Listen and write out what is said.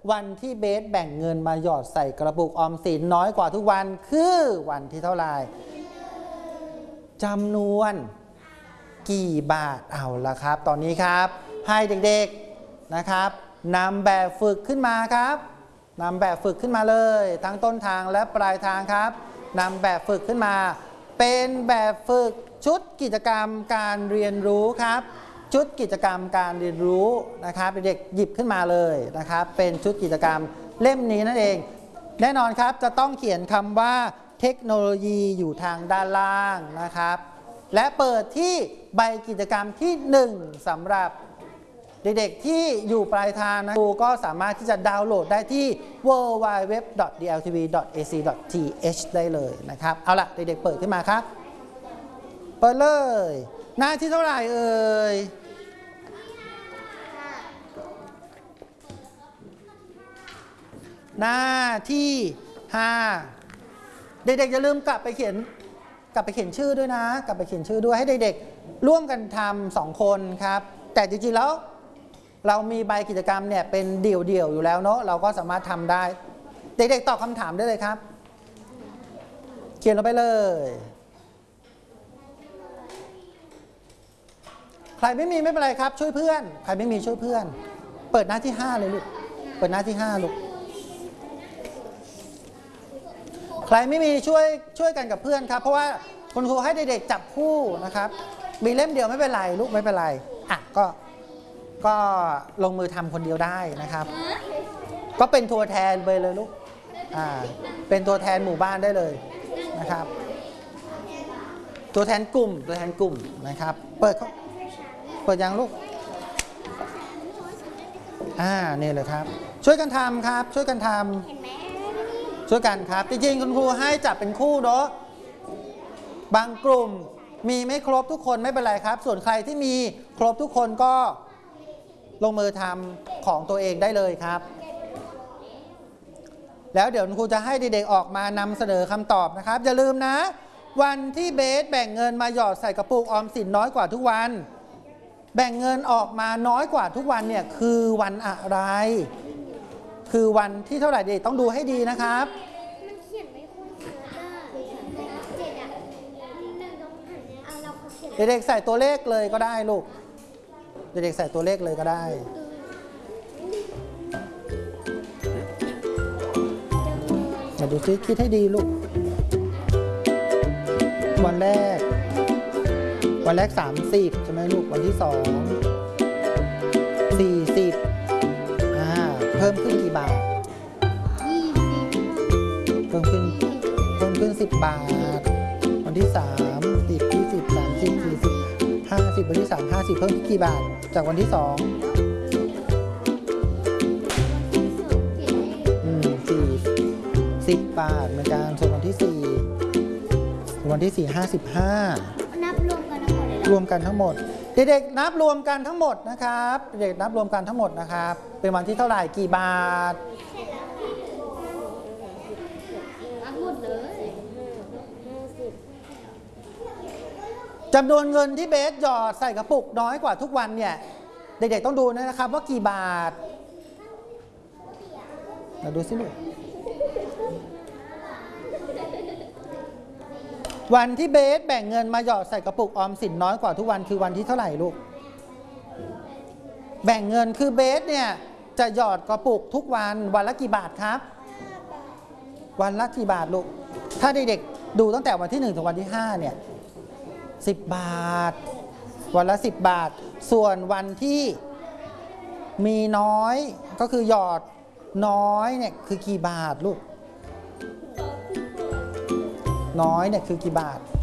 วันที่เบสแบ่งเงินมาหยอดใส่กระปุกออมสินน้อยกว่าทุกวันคือวันที่เท่าไหร่จำนวนกี่บาทเอาละครับตอนนี้ครับให้เด็กๆนะครับนำแบบฝึกขึ้นมาครับนำแบบฝึกขึ้นมาเลยทั้งต้นทางและปลายทางครับนำแบบฝึกขึ้นมาเป็นแบบฝึกชุดกิจกรรมการเรียนรู้ครับชุดกิจกรรมการเรียนรู้นะครับเด็กหยิบขึ้นมาเลยนะครับเป็นชุดกิจกรรมเล่มนี้นั่นเองแน่นอนครับจะต้องเขียนคำว่าเทคโนโลยีอยู่ทางด้านล่างนะครับและเปิดที่ใบกิจกรรมที่1สำหรับเด็กๆที่อยู่ปลายทางนะครูก็สามารถที่จะดาวน์โหลดได้ที่ www.dltv.ac.th ได้เลยนะครับเอาล่ะเด็กๆเปิดขึ้นมาครับเปิดเลยหน้าที่เท่าไหร่เอ่ยหน้าที่5เด็กๆอย่าลืมกลับไปเขียนชื่อด้วยนะกลับไปเขียนชื่อด้วยให้เด็กๆร่วมกันทำ2คนครับแต่จริงๆแล้วเรามีใบกิจกรรมเนี่ยเป็นเดี่ยวๆอยู่แล้วเนาะเราก็สามารถทำได้เด็กๆตอบคำถามได้เลยครับเขียนลงไปเลยใครไม่มีไม่เป็นไรครับช่วยเพื่อนใครไม่มีช่วยเพื่อนเปิดหน้าที่5เลยลูกเปิดหน้าที่5ลูกใครไม่มีช่วยกันกับเพื่อนครับเพราะว่าคุณครูให้เด็กๆจับคู่นะครับมีเล่มเดียวไม่เป็นไรลูกไม่เป็นไรอ่ะก็ลงมือทำคนเดียวได้นะครับก็เป็นตัวแทนไปเลยลูกเป็นตัวแทนหมู่บ้านได้เลยนะครับตัวแทนกลุ่มนะครับเปิดยังลูกนี่เลยครับช่วยกันทำครับช่วยกันครับจริงๆคุณครูให้จับเป็นคู่เนาะบางกลุ่มมีไม่ครบทุกคนไม่เป็นไรครับส่วนใครที่มีครบทุกคนก็ลงมือทำของตัวเองได้เลยครับแล้วเดี๋ยวครูจะให้เด็กๆออกมานำเสนอคำตอบนะครับอย่าลืมนะวันที่เบสแบ่งเงินมาหยอดใส่กระปุกออมสินน้อยกว่าทุกวันแบ่งเงินออกมาน้อยกว่าทุกวันเนี่ยคือวันอะไรคือวันที่เท่าไหร่เด็กต้องดูให้ดีนะครับมันเขียนไม่ค่อยชัดเด็กๆใส่ตัวเลขเลยก็ได้ลูกเด็กๆใส่ตัวเลขเลยก็ได้มาดูซิคิดให้ดีลูกวันแรก30ใช่ไหมลูกวันที่2 40เพิ่มขึ้นกี่บาทเพิ่มขึ้น10 บาทวันที่3 10 20 30 40 50วันที่3 50เพิ่มขึ้นกี่บาทจากวันที่2 10 บาทเหมือนกันส่วนวันที่4 55นับรวมกันทั้งหมดเลยรวมกันทั้งหมดเด็กๆนับรวมกันทั้งหมดนะครับเด็กนับรวมกันทั้งหมดนะครับเป็นวันที่เท่าไหร่กี่บาทนับหมดเลยจำนวนเงินที่เบสหยอดใส่กระปุกน้อยกว่าทุกวันเนี่ยเด็กๆต้องดูนะครับว่ากี่บาทมาดูสิลูกวันที่เบสแบ่งเงินมาหยอดใส่กระปุกออมสินน้อยกว่าทุกวันคือวันที่เท่าไหร่ลูกแบ่งเงินคือเบสเนี่ยจะหยอดกระปุกทุกวันละกี่บาทครับวันละกี่บาทลูกถ้าเด็กๆดูตั้งแต่วันที่1ถึงวันที่5เนี่ย10 บาทวันละ10 บาทส่วนวันที่มีน้อยก็คือหยอดน้อยเนี่ยคือกี่บาทลูกน้อยเนี่ยคือกี่บาท